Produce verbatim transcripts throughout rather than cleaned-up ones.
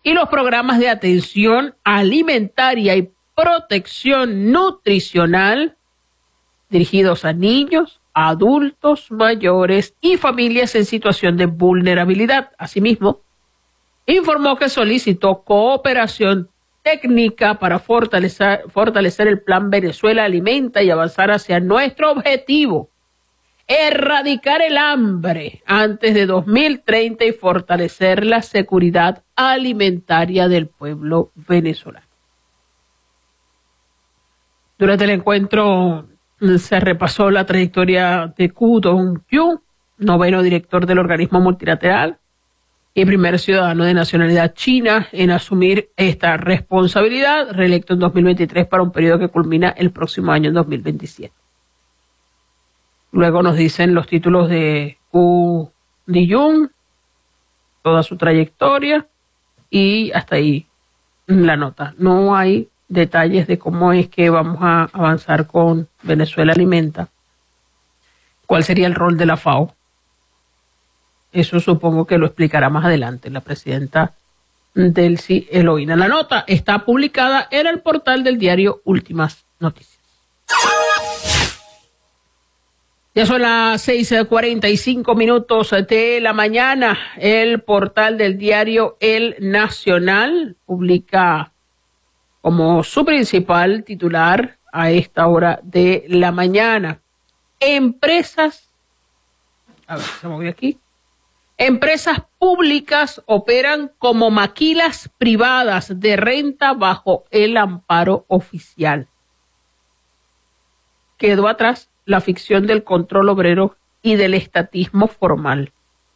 y los programas de atención alimentaria y protección nutricional dirigidos a niños, adultos mayores y familias en situación de vulnerabilidad. Asimismo, informó que solicitó cooperación técnica para fortalecer, fortalecer el Plan Venezuela Alimenta y avanzar hacia nuestro objetivo, erradicar el hambre antes de dos mil treinta y fortalecer la seguridad alimentaria del pueblo venezolano. Durante el encuentro se repasó la trayectoria de Ku Dong-yu, noveno director del organismo multilateral y primer ciudadano de nacionalidad china en asumir esta responsabilidad, reelecto en dos mil veintitrés para un periodo que culmina el próximo año en dos mil veintisiete. Luego nos dicen los títulos de Ku Di-jung, toda su trayectoria y hasta ahí la nota. No hay detalles de cómo es que vamos a avanzar con Venezuela Alimenta. ¿Cuál sería el rol de la F A O? Eso supongo que lo explicará más adelante la presidenta Delcy Eloína. La nota está publicada en el portal del diario Últimas Noticias. Ya son las seis cuarenta y cinco minutos de la mañana. El portal del diario El Nacional publica como su principal titular a esta hora de la mañana: empresas, a ver, se movió aquí. Empresas públicas operan como maquilas privadas de renta bajo el amparo oficial. Quedó atrás la ficción del control obrero y del estatismo formal.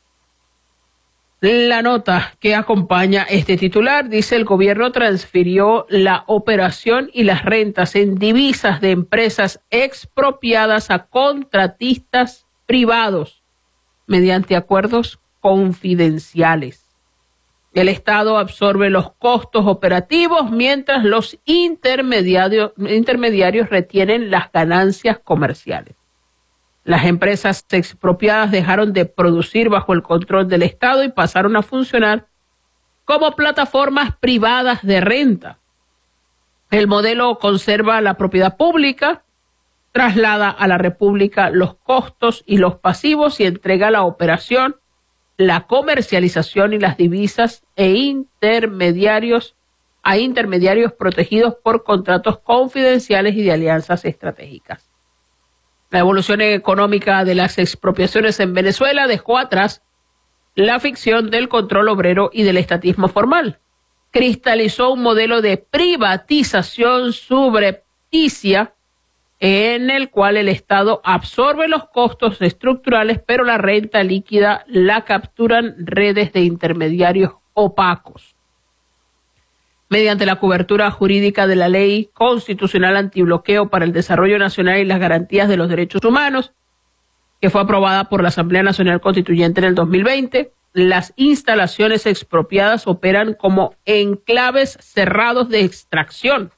La nota que acompaña este titular dice: el gobierno transfirió la operación y las rentas en divisas de empresas expropiadas a contratistas privados mediante acuerdos confidenciales. El Estado absorbe los costos operativos mientras los intermediarios, intermediarios retienen las ganancias comerciales. Las empresas expropiadas dejaron de producir bajo el control del Estado y pasaron a funcionar como plataformas privadas de renta. El modelo conserva la propiedad pública, traslada a la República los costos y los pasivos y entrega la operación, la comercialización y las divisas e intermediarios a intermediarios protegidos por contratos confidenciales y de alianzas estratégicas. La evolución económica de las expropiaciones en Venezuela dejó atrás la ficción del control obrero y del estatismo formal. Cristalizó un modelo de privatización subrepticia en el cual el Estado absorbe los costos estructurales, pero la renta líquida la capturan redes de intermediarios opacos. Mediante la cobertura jurídica de la Ley Constitucional Antibloqueo para el Desarrollo Nacional y las Garantías de los Derechos Humanos, que fue aprobada por la Asamblea Nacional Constituyente en el dos mil veinte, las instalaciones expropiadas operan como enclaves cerrados de extracción.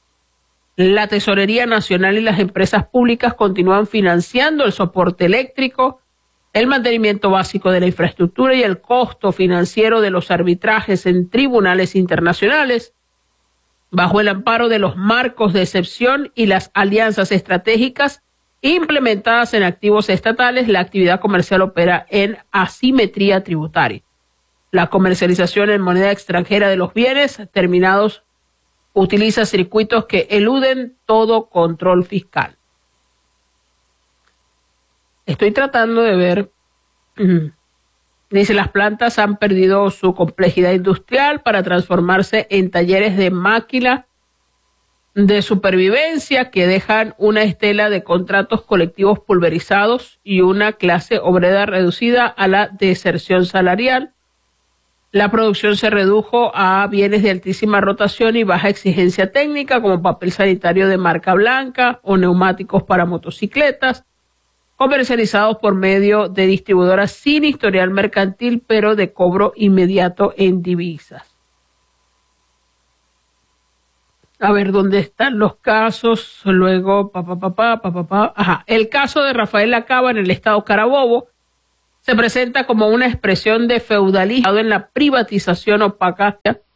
La Tesorería Nacional y las empresas públicas continúan financiando el soporte eléctrico, el mantenimiento básico de la infraestructura y el costo financiero de los arbitrajes en tribunales internacionales, bajo el amparo de los marcos de excepción y las alianzas estratégicas implementadas en activos estatales. La actividad comercial opera en asimetría tributaria. La comercialización en moneda extranjera de los bienes terminados utiliza circuitos que eluden todo control fiscal. Estoy tratando de ver, dice, las plantas han perdido su complejidad industrial para transformarse en talleres de máquina de supervivencia que dejan una estela de contratos colectivos pulverizados y una clase obrera reducida a la deserción salarial. La producción se redujo a bienes de altísima rotación y baja exigencia técnica, como papel sanitario de marca blanca o neumáticos para motocicletas, comercializados por medio de distribuidoras sin historial mercantil, pero de cobro inmediato en divisas. A ver, ¿dónde están los casos? Luego, pa, pa, pa, pa, pa, pa, pa. Ajá. El caso de Rafael Lacaba en el estado Carabobo se presenta como una expresión de feudalismo en la privatización opaca